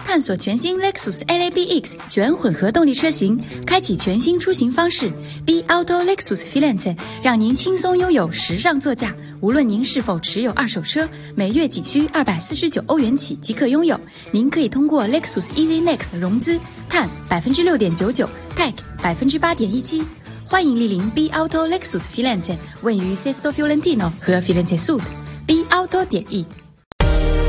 探索全新 Lexus LABX 全混合动力车型，开启全新出行方式。B Auto Lexus Filante 让您轻松拥有时尚座驾。无论您是否持有二手车，每月仅需249欧元起即可拥有。您可以通过 Lexus Easy Next 融资，碳 6.99%，Tech 8.17%。欢迎莅临 B Auto Lexus Filante， 位于 Sesto Fiorentino 和 Firenze Sud。B Auto.e